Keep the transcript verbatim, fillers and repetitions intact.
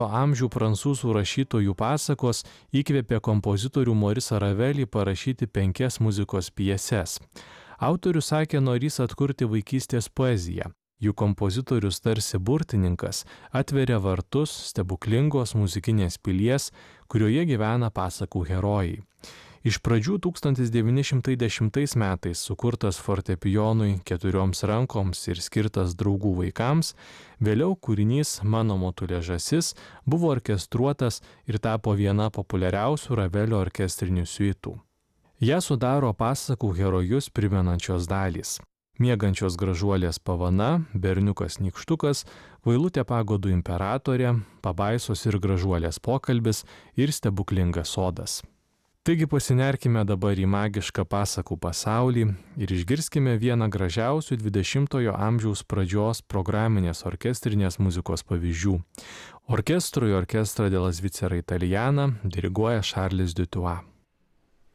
Amžių prancūzų rašytojų pasakos įkvėpė kompozitorių Morisą Ravelį parašyti penkias muzikos pjeses. Autorius sakė norys atkurti vaikystės poeziją. Jų kompozitorius tarsi burtininkas atveria vartus stebuklingos muzikinės pilies, kurioje gyvena pasakų herojai. Iš pradžių tūkstantis devyni šimtai dešimtais metais sukurtas fortepijonui keturioms rankoms ir skirtas draugų vaikams, vėliau kūrinys Mano motulė žąsis buvo orkestruotas ir tapo viena populiariausių Ravelio orkestrinių siuitų. Ją sudaro pasakų herojus primenančios dalys: miegančios gražuolės pavana, berniukas nykštukas, kvailutė pagodų imperatorė, pabaisos ir gražuolės pokalbis ir stebuklingas sodas. Taigi pasinerkime dabar į magišką pasakų pasaulį ir išgirskime vieną gražiausių dvidešimtojo amžiaus pradžios programinės orkestrinės muzikos pavyzdžių. Orkestrui Orchestra della Svizzera Italiana diriguoja Charles Dutoit.